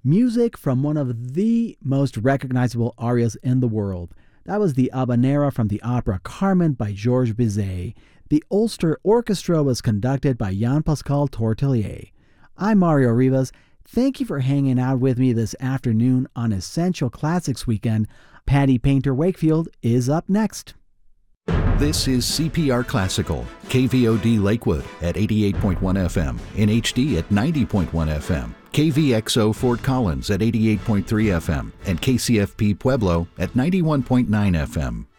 Music from one of the most recognizable arias in the world. That was the Habanera from the opera Carmen by Georges Bizet. The Ulster Orchestra was conducted by Jean-Pascal Tortelier. I'm Mario Rivas. Thank you for hanging out with me this afternoon on Essential Classics Weekend. Patty Painter Wakefield is up next. This is CPR Classical, KVOD Lakewood at 88.1 FM, in HD at 90.1 FM, KVXO Fort Collins at 88.3 FM, and KCFP Pueblo at 91.9 FM.